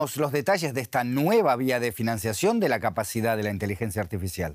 Los detalles de esta nueva vía de financiación de la capacidad de la inteligencia artificial.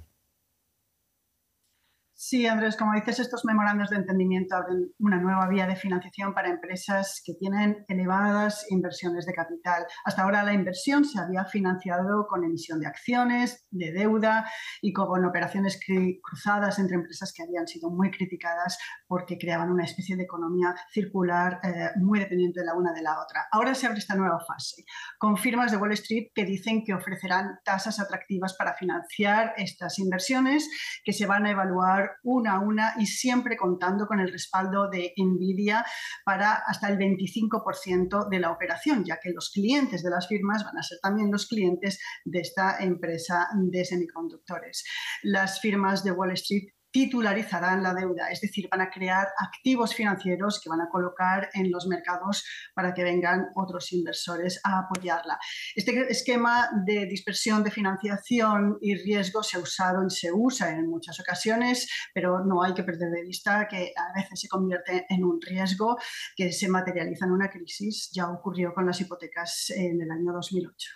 Sí, Andrés, como dices, estos memorandos de entendimiento abren una nueva vía de financiación para empresas que tienen elevadas inversiones de capital. Hasta ahora la inversión se había financiado con emisión de acciones, de deuda y con operaciones cruzadas entre empresas que habían sido muy criticadas porque creaban una especie de economía circular muy dependiente de la una de la otra. Ahora se abre esta nueva fase con firmas de Wall Street que dicen que ofrecerán tasas atractivas para financiar estas inversiones que se van a evaluar una a una y siempre contando con el respaldo de NVIDIA para hasta el 25% de la operación, ya que los clientes de las firmas van a ser también los clientes de esta empresa de semiconductores. Las firmas de Wall Street titularizarán la deuda, es decir, van a crear activos financieros que van a colocar en los mercados para que vengan otros inversores a apoyarla. Este esquema de dispersión de financiación y riesgo se ha usado y se usa en muchas ocasiones, pero no hay que perder de vista que a veces se convierte en un riesgo que se materializa en una crisis. Ya ocurrió con las hipotecas en el año 2008.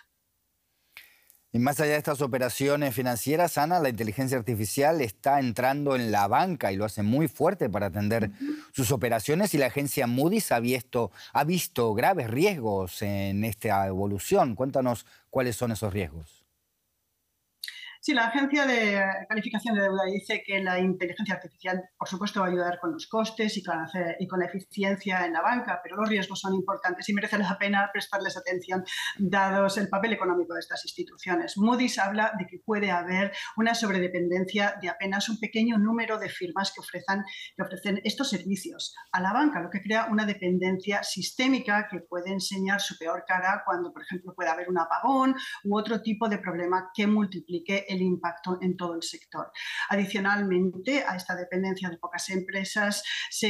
Y más allá de estas operaciones financieras, Ana, la inteligencia artificial está entrando en la banca y lo hace muy fuerte para atender sus operaciones, y la agencia Moody's ha visto graves riesgos en esta evolución. Cuéntanos cuáles son esos riesgos. Sí, la agencia de calificación de deuda dice que la inteligencia artificial, por supuesto, va a ayudar con los costes y con la eficiencia en la banca, pero los riesgos son importantes y merece la pena prestarles atención, dados el papel económico de estas instituciones. Moody's habla de que puede haber una sobredependencia de apenas un pequeño número de firmas que ofrecen estos servicios a la banca, lo que crea una dependencia sistémica que puede enseñar su peor cara cuando, por ejemplo, puede haber un apagón u otro tipo de problema que multiplique el impacto en todo el sector. Adicionalmente, a esta dependencia de pocas empresas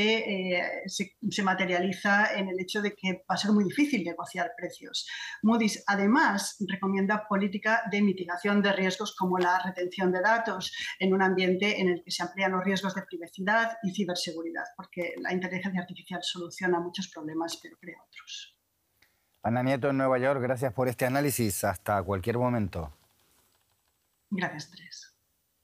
se materializa en el hecho de que va a ser muy difícil negociar precios. Moody's, además, recomienda política de mitigación de riesgos como la retención de datos en un ambiente en el que se amplían los riesgos de privacidad y ciberseguridad, porque la inteligencia artificial soluciona muchos problemas, pero crea otros. Ana Nieto en Nueva York, gracias por este análisis. Hasta cualquier momento. Gracias, Andrés.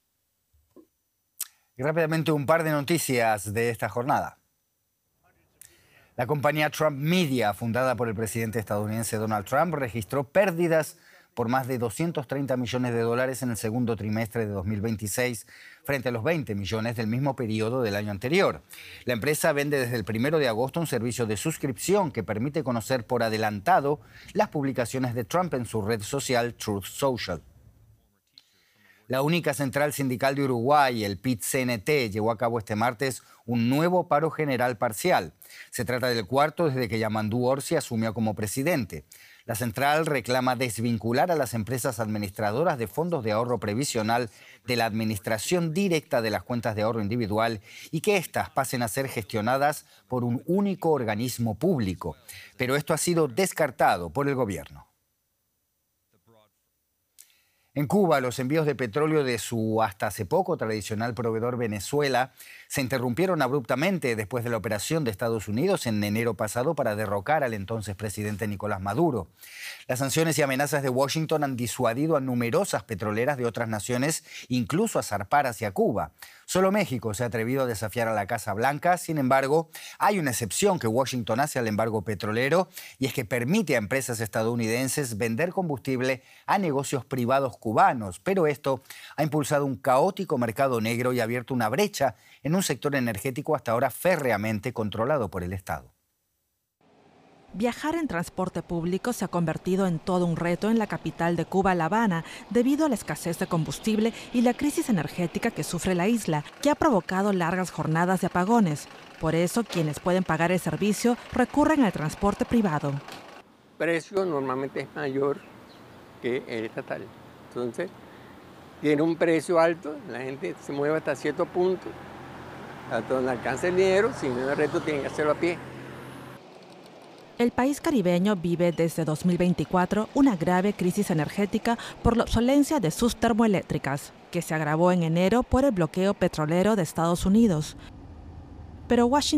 Y rápidamente un par de noticias de esta jornada. La compañía Trump Media, fundada por el presidente estadounidense Donald Trump, registró pérdidas por más de 230 millones de dólares en el segundo trimestre de 2026, frente a los 20 millones del mismo periodo del año anterior. La empresa vende desde el 1 de agosto un servicio de suscripción que permite conocer por adelantado las publicaciones de Trump en su red social Truth Social. La única central sindical de Uruguay, el PIT-CNT, llevó a cabo este martes un nuevo paro general parcial. Se trata del cuarto desde que Yamandú Orsi asumió como presidente. La central reclama desvincular a las empresas administradoras de fondos de ahorro previsional de la administración directa de las cuentas de ahorro individual y que éstas pasen a ser gestionadas por un único organismo público. Pero esto ha sido descartado por el gobierno. En Cuba, los envíos de petróleo de su hasta hace poco tradicional proveedor Venezuela se interrumpieron abruptamente después de la operación de Estados Unidos en enero pasado para derrocar al entonces presidente Nicolás Maduro. Las sanciones y amenazas de Washington han disuadido a numerosas petroleras de otras naciones, incluso a zarpar hacia Cuba. Solo México se ha atrevido a desafiar a la Casa Blanca. Sin embargo, hay una excepción que Washington hace al embargo petrolero, y es que permite a empresas estadounidenses vender combustible a negocios privados cubanos. Pero esto ha impulsado un caótico mercado negro y ha abierto una brecha en un sector energético hasta ahora férreamente controlado por el Estado. Viajar en transporte público se ha convertido en todo un reto en la capital de Cuba, La Habana, debido a la escasez de combustible y la crisis energética que sufre la isla, que ha provocado largas jornadas de apagones. Por eso, quienes pueden pagar el servicio recurren al transporte privado. El precio normalmente es mayor que el estatal. Entonces, tiene un precio alto, la gente se mueve hasta cierto punto, hasta donde alcance el dinero, si no el resto tienen que hacerlo a pie. El país caribeño vive desde 2024 una grave crisis energética por la obsolencia de sus termoeléctricas, que se agravó en enero por el bloqueo petrolero de Estados Unidos. Pero Washington